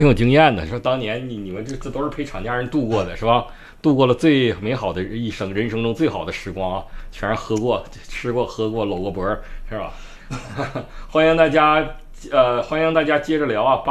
挺有经验的，说当年你们这都是陪厂家人度过的，是吧？度过了最美好的一生，人生中最好的时光啊，全是喝过、吃过、喝过、搂过脖，是吧？欢迎大家，欢迎大家接着聊啊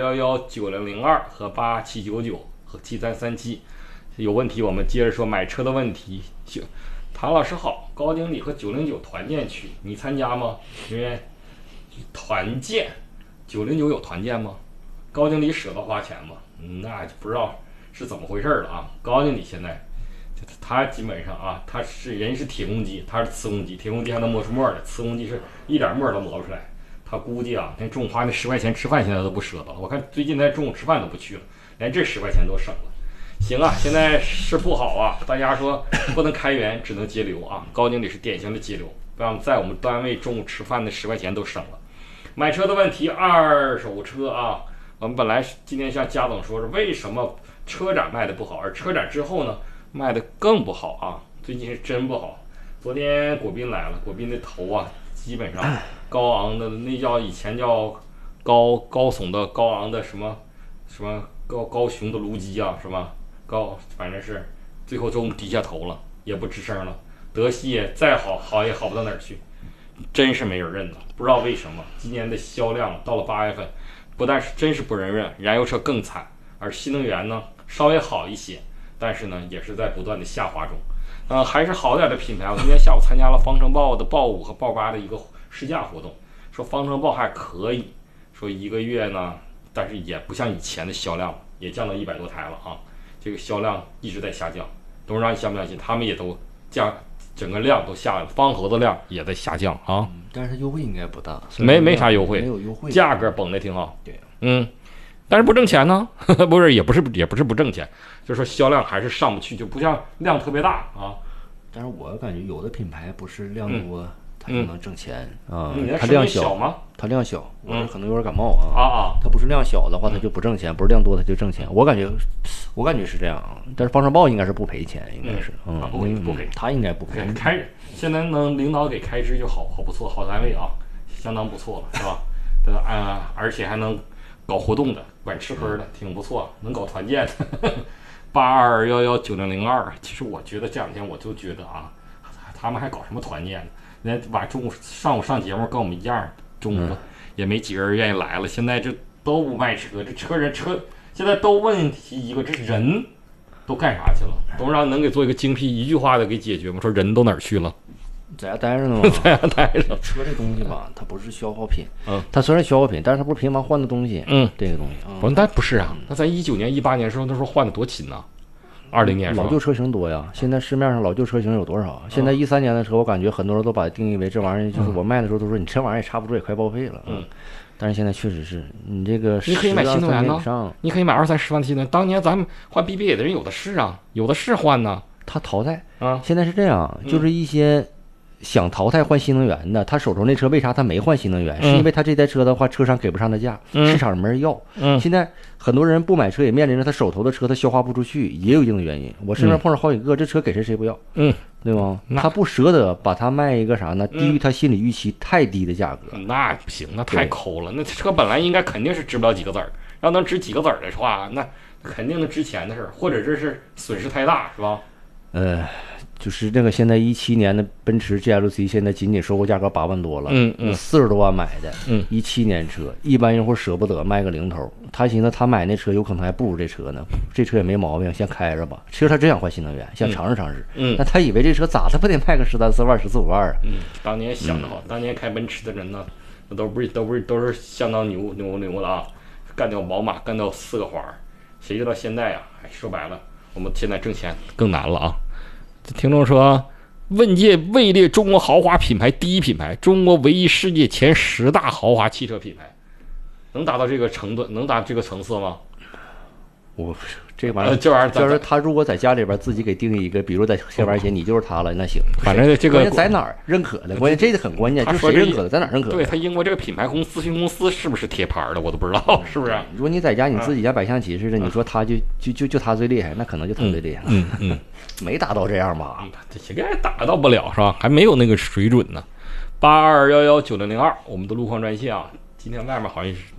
，82119002和8799和7337，有问题我们接着说买车的问题。唐老师好，高经理和909团建去，你参加吗？因为团建，909有团建吗？高经理舍得花钱吗？那就不知道是怎么回事了啊。高经理现在他基本上啊，他是人是铁公鸡，他是磁公鸡，铁公鸡还能磨出沫的，磁公鸡是一点沫都磨不出来。他估计啊，连中午花那10块钱吃饭现在都不舍得了。我看最近在中午吃饭都不去了，连这10块钱都省了。行啊，现在是不好啊，大家说不能开源，只能节流啊。高经理是典型的节流，让在我们单位中午吃饭的10块钱都省了。买车的问题，二手车啊，我们本来今天像嘉总说是为什么车展卖的不好，而车展之后呢卖的更不好啊，最近是真不好。昨天国宾来了，国宾的头啊，基本上高昂的那叫以前叫高耸的高昂的什么高雄的卢基啊，是吧？反正是最后终低下头了，也不吱声了。德系也再好也好不到哪儿去，真是没人认了。不知道为什么今年的销量到了8月份，不但是真是不人认，燃油车更惨，而新能源呢稍微好一些，但是呢也是在不断的下滑中。还是好点的品牌。我今天下午参加了方程豹的豹5和豹8的一个试驾活动，说方程豹还可以，说1个月呢，但是也不像以前的销量了，也降到100多台了啊。这个销量一直在下降，董事长你相不相信？他们也都降，整个量都下来了，方盒子量也在下降啊。 但是优惠应该不大， 没啥优惠， 没有优惠， 价格绷得挺好。 对， 但是不挣钱呢，不是，也不是不挣钱，就是说销量还是上不去，就不像量特别大啊。 但是我感觉有的品牌不是量多，它就能挣钱啊。 你那它量小吗？ 它量小，我这可能有点感冒啊。 啊， 它不是量小的话，它就不挣钱；不是量多，它就挣钱。我感觉是这样啊。但是方程豹应该是不赔钱，应该是， 不赔， 他应该不赔。 现在能领导给开支就好不错，好单位啊，相当不错了，是吧？而且还能搞活动的，管吃喝的，挺不错，能搞团建的。82119002，其实我觉得这两天我就觉得啊，他们还搞什么团建呢？人家上午上节目跟我们一样，中午也没几个人愿意来了。现在这都不卖车，这车现在都问题一个，这人都干啥去了？董事长能给做一个精辟一句话的给解决吗？说人都哪儿去了？ 在家待着呢嘛， 在家待着。 车这东西吧，它不是消耗品，它虽然消耗品，但是它不是频繁换的东西，这个东西但不是啊，那咱19年、18年的时候，那时候换的多勤呐，20年老旧车型多呀。现在市面上老旧车型有多少？现在13年的车，我感觉很多人都把它定义为这玩意儿，就是我卖的时候都说你这玩意儿也差不多也快报废了，但是现在确实是你这个你可以买新能源呢， 你可以买20-30万的新能源。当年咱们换 BBA 的人有的是啊，有的是换呢。 他淘汰啊， 现在是这样，就是一些想淘汰换新能源的，他手头那车为啥他没换新能源？是因为他这台车的话，车商给不上他价，市场上没人要。现在很多人不买车，也面临着他手头的车他消化不出去，也有一定的原因。我身边碰上好几个，这车给谁不要，对吗？他不舍得把它卖一个啥呢？低于他心理预期太低的价格。 那不行，那太抠了。那车本来应该肯定是值不了几个子儿，要能值几个子儿的话，那肯定能值钱的事儿，或者这是损失太大，是吧？ 就是这个现在17年的奔驰 GLC 现在仅收购价格8万多了，40多万买的，17年车，一般用户舍不得卖个零头，他寻思他买那车有可能还不如这车呢，这车也没毛病，先开着吧。其实他真想换新能源，想尝试尝试，那他以为这车咋他不得卖个13-14万、14-15万啊？ 当年想的好，当年开奔驰的人呢，那都是相当牛的啊，干掉宝马，干掉4个环，谁知道现在啊，说白了，我们现在挣钱更难了啊。听众说，问界位列中国豪华品牌第1品牌，中国唯一世界前10大豪华汽车品牌，能达到这个程度，能达这个层次吗？ 我这玩意儿，就是他如果在家里边自己给定义一个，比如在下边写你就是他了，那行。 反正这个关键在哪儿认可的，关键这个很关键，就是谁认可的，在哪儿认可的。 对他英国这个品牌咨询公司是不是贴牌的，我都不知道，是不是？ 如果你在家你自己家摆象棋似的，你说他就他最厉害，那可能就他最厉害。没达到这样吧？ 这应该达到不了是吧？还没有那个水准呢。82119002，我们的路况专线啊，今天外面好像是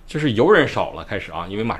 就是游人少了，开始啊，因为马上